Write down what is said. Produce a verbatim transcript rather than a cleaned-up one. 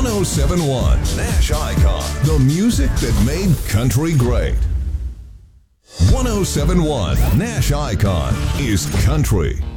one oh seven point one Nash Icon, the music that made country great. one oh seven point one Nash Icon is country.